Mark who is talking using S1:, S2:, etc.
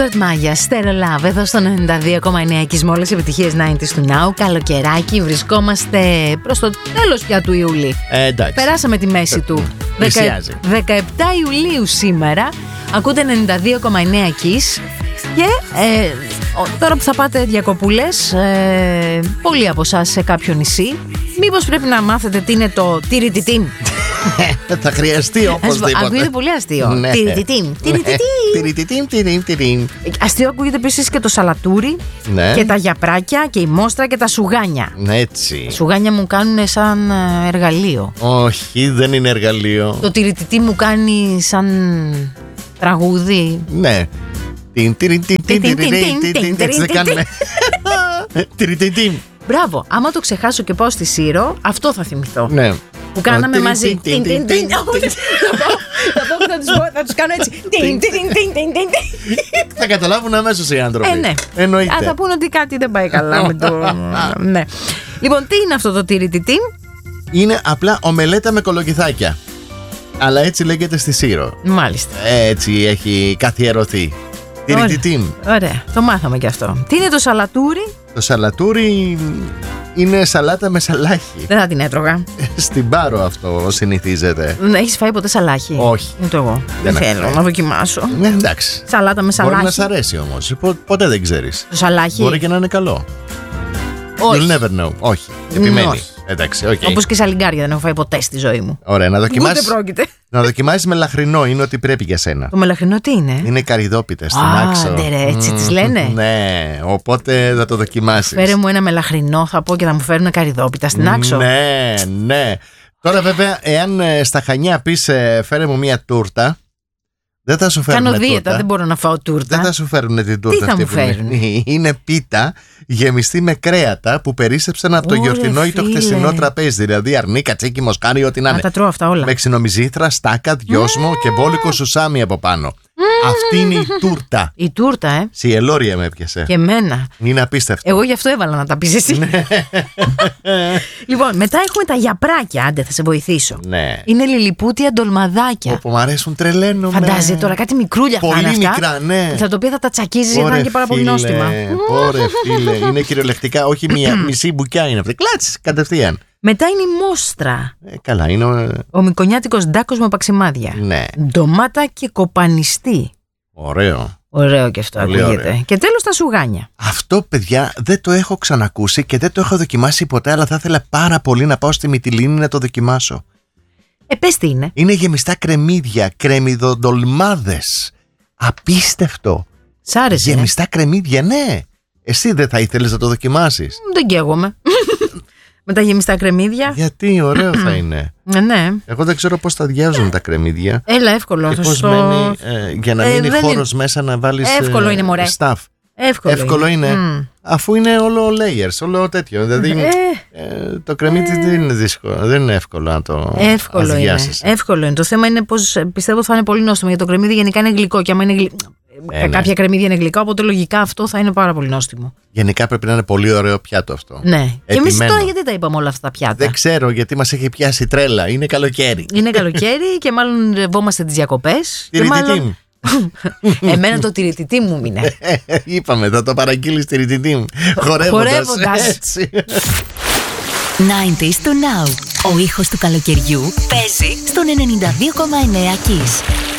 S1: Edward Maya, Stereo Love, εδώ στο 92,9 και με όλες τις επιτυχίες 90's του Now. Καλοκαιράκι, βρισκόμαστε προς το τέλος πια του Ιούλη.
S2: Εντάξει.
S1: Περάσαμε τη μέση του. 17 Ιουλίου σήμερα. Ακούτε 92,9 Kiss. Και τώρα που θα πάτε διακοπούλες, πολλοί από εσάς σε κάποιο νησί, μήπως πρέπει να μάθετε τι είναι το τιριτιτίν?
S2: Θα χρειαστεί οπωσδήποτε.
S1: Ακούγεται πολύ αστείο.
S2: Τιριτιτίν.
S1: Αστείο ακούγεται επίσης και το σαλατούρι, και τα γιαπράκια και η μόστρα και τα σουγάνια.
S2: Έτσι.
S1: Σουγάνια μου κάνουν σαν εργαλείο.
S2: Όχι, δεν είναι εργαλείο.
S1: Το τιριτιτί μου κάνει σαν τραγούδι.
S2: Ναι.
S1: Μπράβο, άμα το ξεχάσω και πάω στη Σύρο, αυτό θα θυμηθώ.
S2: Ναι.
S1: Που κάναμε μαζί. Θα τους κάνω έτσι.
S2: Θα καταλάβουν αμέσως οι άνθρωποι.
S1: Ναι.
S2: Εννοείται.
S1: Θα πούνε ότι κάτι δεν πάει καλά με το. Ναι. Λοιπόν, τι είναι αυτό το τιριτιτίν?
S2: Είναι απλά ομελέτα με κολοκυθάκια. Αλλά έτσι λέγεται στη Σύρο.
S1: Μάλιστα.
S2: Έτσι έχει καθιερωθεί. Τιριτιτίν.
S1: Ωραία, το μάθαμε κι αυτό. Τι είναι το σαλατούρι?
S2: Το σαλατούρι είναι σαλάτα με σαλάχι.
S1: Δεν θα την έτρωγα.
S2: Στην Πάρο αυτό συνηθίζεται.
S1: Έχεις φάει ποτέ σαλάχι?
S2: Όχι.
S1: Ούτε εγώ. Δεν θέλω να δοκιμάσω.
S2: Ναι, εντάξει.
S1: Σαλάτα με σαλάχι.
S2: Μπορεί να σ' αρέσει όμως. Ποτέ δεν ξέρεις.
S1: Το σαλάχι.
S2: Μπορεί και να είναι καλό.
S1: Όχι.
S2: You'll never know. Όχι. Επιμένει.
S1: Όχι.
S2: Εντάξει, okay.
S1: Όπως και σαλιγκάρια δεν έχω φάει ποτέ στη ζωή μου.
S2: Ωραία, να δοκιμάσεις.
S1: Ούτε πρόκειται.
S2: Να δοκιμάσεις με λαχρινό, είναι ότι πρέπει για σένα.
S1: Το μελαχρινό τι είναι?
S2: Είναι καρυδόπιτες στην άξο.
S1: Άντε ρε, έτσι τις λένε.
S2: Ναι, οπότε θα το δοκιμάσεις.
S1: Φέρε μου ένα μελαχρινό, θα πω, και θα μου φέρουν καρυδόπιτα στην άξο.
S2: Ναι, ναι. Τώρα βέβαια, εάν στα Χανιά πεις φέρε μου μια τούρτα, δεν θα σου φέρουν.
S1: Κάνω δίαιτα,
S2: τούρτα.
S1: Δεν μπορώ να φάω τούρτα.
S2: Δεν θα σου φέρουν την τούρτα.
S1: Τι θα μου φέρουν?
S2: Είναι πίτα γεμιστή με κρέατα που περίσσεψαν από το γιορτινό ή το χτεσινό τραπέζι. Δηλαδή αρνί, κατσίκι, μοσκάρι, ό,τι να είναι.
S1: Τα τρώω αυτά όλα.
S2: Με ξινομυζήθρα, στάκα, δυόσμο και βόλικο σουσάμι από πάνω. Αυτή είναι η τούρτα.
S1: Η τούρτα,
S2: Σιελόρια με έπιασε.
S1: Και εμένα.
S2: Είναι απίστευτο.
S1: Εγώ γι' αυτό έβαλα να τα πεις εσύ. Λοιπόν, μετά έχουμε τα γιαπράκια. Άντε, θα σε βοηθήσω.
S2: Ναι.
S1: Είναι λιλιπούτια ντολμαδάκια.
S2: Που μου αρέσουν, τρελαίνομαι.
S1: Φαντάζεσαι τώρα, κάτι μικρούλια θα είναι αυτά.
S2: Μικρά, ναι.
S1: Θα το οποία θα τα τσακίζεις γιατί θα είναι και πάρα πολύ νόστιμα.
S2: Ωραία, φίλε. Είναι κυριολεκτικά, όχι μισή μπουκιά είναι αυτή. Κλάτς, κατευθείαν.
S1: Μετά είναι η μόστρα.
S2: Καλά, είναι.
S1: Ο μικονιάτικος ντάκος με παξιμάδια.
S2: Ναι.
S1: Ντομάτα και κοπανιστή.
S2: Ωραίο.
S1: Ωραίο και αυτό ακούγεται. Και τέλος τα σουγάνια.
S2: Αυτό, παιδιά, δεν το έχω ξανακούσει και δεν το έχω δοκιμάσει ποτέ, αλλά θα ήθελα πάρα πολύ να πάω στη Μυτιλήνη να το δοκιμάσω.
S1: Πες τι είναι.
S2: Είναι γεμιστά κρεμμύδια, κρεμμυδοντολμάδες. Απίστευτο.
S1: Σ' άρεσε?
S2: Γεμιστά κρεμμύδια, ναι. Εσύ δεν θα ήθελες να το δοκιμάσεις?
S1: Δεν καίγομαι. Με τα γεμιστά κρεμμύδια.
S2: Γιατί ωραίο θα είναι.
S1: Ναι.
S2: Εγώ δεν ξέρω πώς τα διάζουν τα κρεμμύδια.
S1: Έλα, εύκολο.
S2: Και πώς μένει, για να μείνει χώρος μέσα να βάλεις
S1: εύκολο είναι, μωρέ.
S2: Stuff. Εύκολο είναι. Αφού είναι όλο layers, όλο τέτοιο. Δηλαδή το κρεμμύδι δεν είναι δύσκολο. Δεν είναι εύκολο να το αδειάσεις.
S1: Εύκολο είναι. Το θέμα είναι πως πιστεύω θα είναι πολύ νόστιμο. Γιατί το κρεμμύδι γενικά είναι γλυκό. Και άμα είναι κάποια κρεμμύδια είναι γλυκά, οπότε λογικά αυτό θα είναι πάρα πολύ νόστιμο.
S2: Γενικά πρέπει να είναι πολύ ωραίο πιάτο αυτό.
S1: Ναι. Και εμείς τώρα γιατί τα είπαμε όλα αυτά τα πιάτα?
S2: Δεν ξέρω, γιατί μας έχει πιάσει τρέλα. Είναι καλοκαίρι.
S1: Είναι καλοκαίρι και μάλλον ρευόμαστε τις διακοπές.
S2: Τιριτιτίμ.
S1: Εμένα το τιριτιτί μου μείνε.
S2: Είπαμε, θα το παραγγείλεις τιριτιτίμ. Χορεύοντας.
S3: 90's to Now. Ο ήχος του καλοκαιριού παίζει στον 92,9 Kiss.